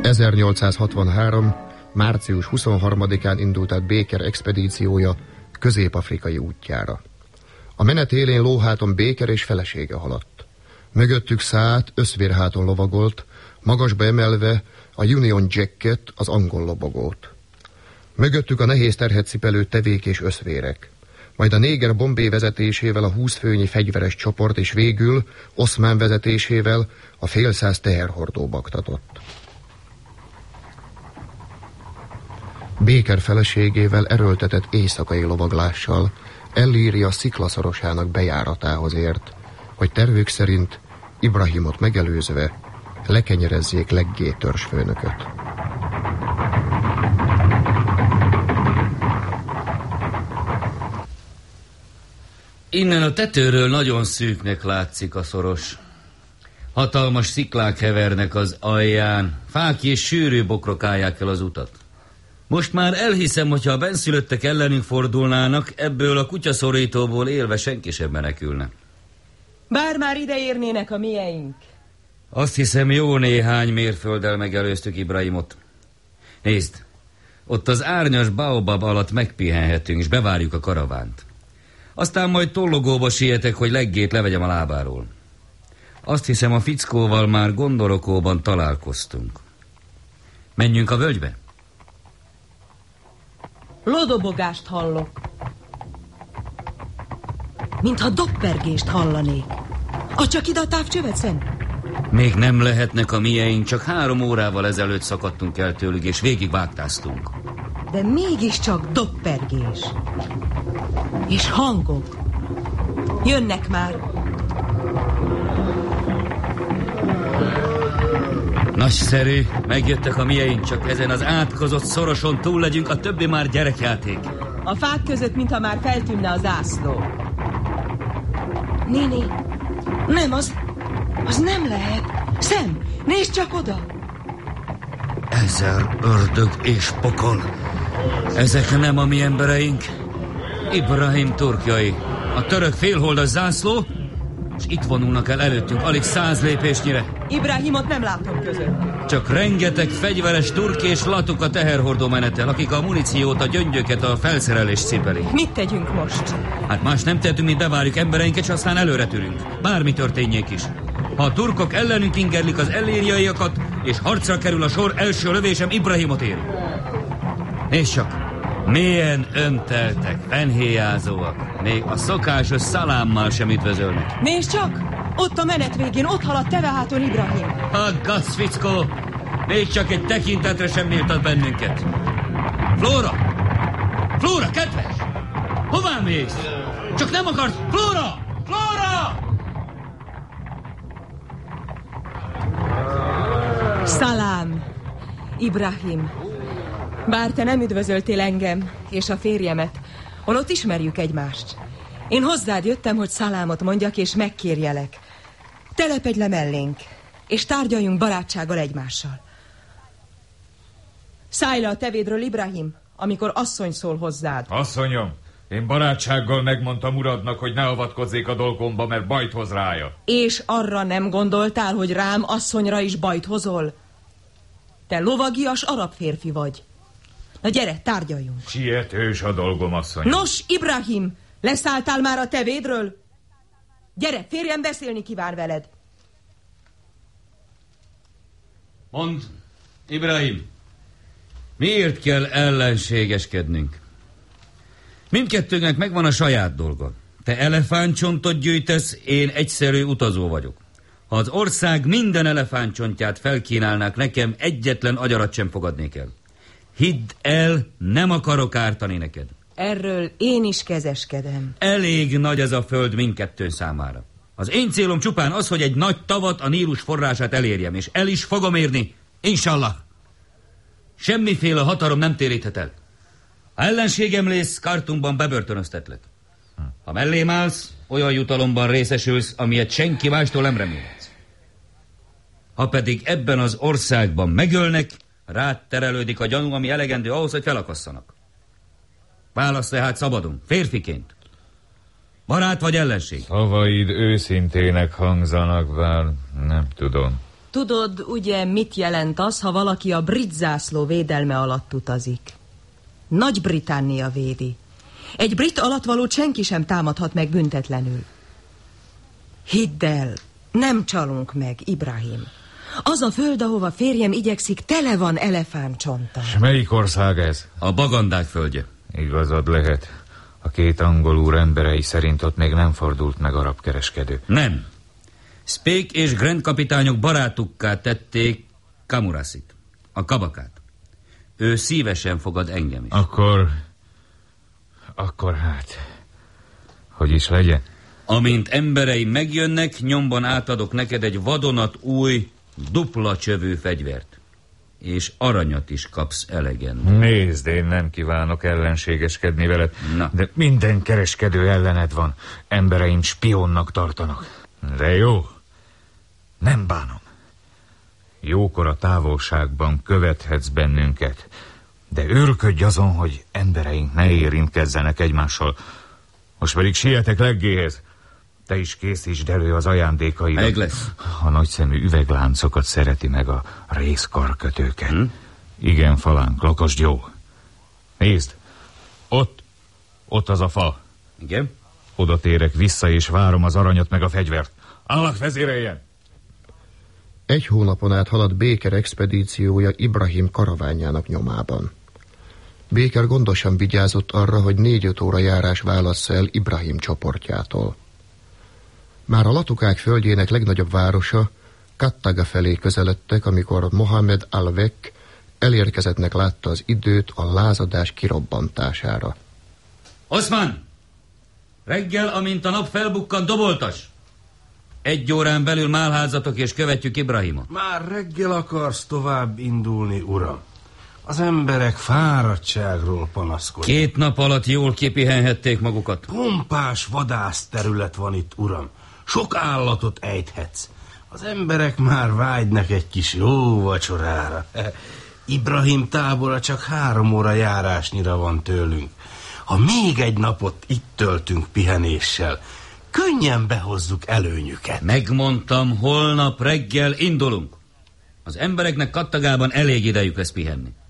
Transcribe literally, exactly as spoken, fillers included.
ezernyolcszázhatvanhárom. március huszonharmadikán indult át Baker expedíciója közép-afrikai útjára. A menet élén lóháton Baker és felesége haladt. Mögöttük szállt, összvérháton lovagolt, magasba emelve a Union Jacket, az angol lobogót. Mögöttük a nehéz terhet cipelő tevék és összvérek. Majd a néger Bombay vezetésével a húsz főnyi fegyveres csoport, és végül Oszmán vezetésével a félszáz teherhordó baktatott. Baker feleségével erőltetett éjszakai lovaglással Ellíria sziklaszorosának bejáratához ért, hogy tervük szerint Ibrahimot megelőzve lekenyerezzék Leggé törzsfőnököt. Innen a tetőről nagyon szűknek látszik a szoros. Hatalmas sziklák hevernek az alján, fák és sűrű bokrok állják el az utat. Most már elhiszem, hogyha a benszülöttek ellenünk fordulnának, ebből a kutyaszorítóból élve senki sem menekülne. Bár már ide érnének a mieink. Azt hiszem, jó néhány mérfölddel megelőztük Ibrahimot. Nézd, ott az árnyas baobab alatt megpihenhetünk, és bevárjuk a karavánt. Aztán majd tollogóba sietek, hogy Leggét levegyem a lábáról. Azt hiszem, a fickóval már Gondorokóban találkoztunk. Menjünk a völgybe? Lodobogást hallok. Mintha doppergést hallanék. Adj csak ide a távcsövet, Szem. Még nem lehetnek a mieink, csak három órával ezelőtt szakadtunk el tőlük, és végigvágtáztunk. De mégiscsak doppergés. És hangok. Jönnek már. Nagyszerű, megjöttek a mieink, csak ezen az átkozott szoroson túl legyünk, a többi már gyerekjáték. A fák között, mintha már feltűnne a zászló. Néni, nem, az, az nem lehet. Szem, nézd csak oda. Ezer ördög és pokol. Ezek nem a mi embereink. Ibrahim turkjai. A török félholdas zászló, és itt vonulnak el előttünk, alig száz lépésnyire. Ibrahimot nem látom közöttük. Csak rengeteg fegyveres turk és latuk a teherhordó menetel, akik a muníciót, a gyöngyöket, a felszerelést cipelik. Mit tegyünk most? Hát más nem tehetünk, mint bevárjuk embereinket, és aztán előre törünk. Bármi történjék is. Ha a turkok ellenünk ingerlik az ellériaiakat, és harcra kerül a sor, első lövésem Ibrahimot éri. Nézd csak! Milyen önteltek, fenhéjázóak. Még a szokásos szalámmal sem üdvözölnek. Nézd csak! Ott a menet végén, ott halad teveháton Ibrahim. Aggassz, fickó! Nézd csak, egy tekintetre sem méltat bennünket. Flóra! Flóra, kedves! Hová mész? Csak nem akarsz... Flóra! Flóra! Szalám, Ibrahim. Bár te nem üdvözöltél engem és a férjemet, holott ismerjük egymást. Én hozzád jöttem, hogy szalámot mondjak és megkérjelek. Telepedj le mellénk, és tárgyaljunk barátsággal egymással. Szállj le a tevédről, Ibrahim, amikor asszony szól hozzád. Asszonyom, én barátsággal megmondtam uradnak, hogy ne avatkozzék a dolgomba, mert bajt hoz rája. És arra nem gondoltál, hogy rám asszonyra is bajt hozol? Te lovagias arab férfi vagy. Na gyere, tárgyaljunk. Sietős a dolgom, asszony. Nos, Ibrahim, leszálltál már a tevédről? Gyere, férjem beszélni kíván veled. Mondd, Ibrahim, miért kell ellenségeskednünk? Mindkettőnknek megvan a saját dolga. Te elefántcsontot gyűjtesz, én egyszerű utazó vagyok. Ha az ország minden elefántcsontját felkínálnák nekem, egyetlen agyarat sem fogadnék el. Hidd el, nem akarok ártani neked. Erről én is kezeskedem. Elég nagy ez a föld mindkettőn számára. Az én célom csupán az, hogy egy nagy tavat, a Nílus forrását elérjem, és el is fogom érni, insallah. Semmiféle hatalom nem téríthet el. Ha ellenségem lész, Kartumban bebörtönöztetlek. Ha mellém állsz, olyan jutalomban részesülsz, amilyet senki mástól nem remélhetsz. Ha pedig ebben az országban megölnek, rád terelődik a gyanú, ami elegendő ahhoz, hogy felakasszanak. Válasz tehát szabadon, férfiként. Barát vagy ellenség? Szavaid őszintének hangzanak, bár nem tudom. Tudod, ugye mit jelent az, ha valaki a brit zászló védelme alatt utazik? Nagy-Britannia védi. Egy brit alattvalót senki sem támadhat meg büntetlenül. Hidd el, nem csalunk meg, Ibrahim. Az a föld, ahova férjem igyekszik, tele van elefántcsonttal. És melyik ország ez? A bagandák földje. Igazad lehet. A két angol úr emberei szerint ott még nem fordult meg arab kereskedő. Nem. Speke és Grant kapitányok barátukká tették Kamurasit, a kabakát. Ő szívesen fogad engem is. Akkor... Akkor hát... Hogy is legyen? Amint embereim megjönnek, nyomban átadok neked egy vadonat új, dupla csövű fegyvert. És aranyat is kapsz elegen. Nézd, én nem kívánok ellenségeskedni veled, Na. de minden kereskedő ellened van. Embereim spionnak tartanak. De jó, nem bánom. Jókor a távolságban követhetsz bennünket, de őrködj azon, hogy embereink ne érintkezzenek egymással. Most pedig sietek leggéhez. Te is készítsd elő az ajándékaidat. Meg lesz. A nagyszemű üvegláncokat szereti meg a részkarkötőket. Hm? Igen, falánk, lakasd jó. Nézd, ott, ott az a fa. Igen? Oda térek vissza, és várom az aranyat meg a fegyvert. Allah vezéreljen! Egy hónapon át halad Baker expedíciója Ibrahim karavánjának nyomában. Baker gondosan vigyázott arra, hogy négy-öt óra járás válassza el Ibrahim csoportjától. Már a latukák földjének legnagyobb városa, Kattaga felé közeledtek, amikor Mohamed al-Vek elérkezettnek látta az időt a lázadás kirobbantására. Oszmán! Reggel, amint a nap felbukkan, doboltas! Egy órán belül málházatok és követjük Ibrahimot. Már reggel akarsz tovább indulni, uram? Az emberek fáradtságról panaszkodnak. Két nap alatt jól kipihenhették magukat. Pompás vadászterület van itt, uram. Sok állatot ejthetsz. Az emberek már vágynak egy kis jó vacsorára. Ibrahim tábora csak három óra járásnyira van tőlünk. Ha még egy napot itt töltünk pihenéssel, könnyen behozzuk előnyüket. Megmondtam, holnap reggel indulunk. Az embereknek Kattagában elég idejük lesz pihenni.